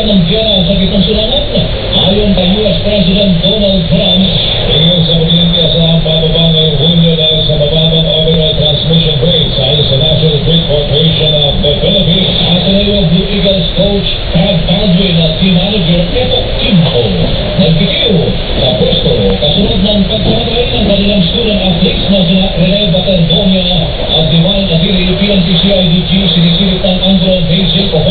ng gera sa gitong silangan. Ayon kay US President Donald Trump, Tingin sa kuryente sa bababa ngayong Hunyo dahil sa mababang overall transmission rate ayon sa National Grid Corporation of the Philippines. at Ateneo Blue Eagles coach Pat Baldwin at team manager Eto Kimho nagkikiw sa pwesto kasunod ng pagkamatay ng kanilang student athletes na sina Rene Baterdonia at Divine Atiri. PNP CIDG sinisilip ng Andron Basic o